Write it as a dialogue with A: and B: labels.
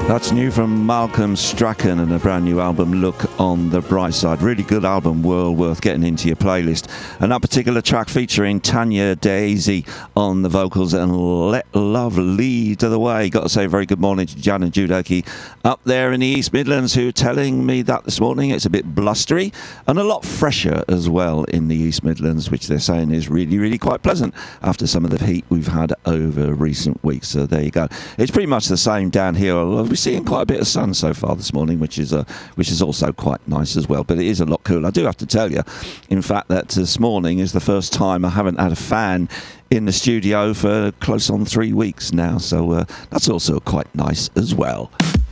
A: That's new from Malcolm Strachan and a brand new album, Look on the Bright Side. Really good album, well worth getting into your playlist. And that particular track featuring Tanya Daisy on the vocals and Let Love Lead the Way. Got to say a very good morning to Jan and Judaki up there in the East Midlands, who are telling me that this morning it's a bit blustery and a lot fresher as well in the East Midlands, which they're saying is really, really quite pleasant after some of the heat we've had over recent weeks. So there you go. It's pretty much the same down here. We're seeing quite a bit of sun so far this morning, which is also quite nice as well. But it is a lot cooler. I do have to tell you, in fact, that this morning is the first time I haven't had a fan in the studio for close on 3 weeks now. So that's also quite nice as well.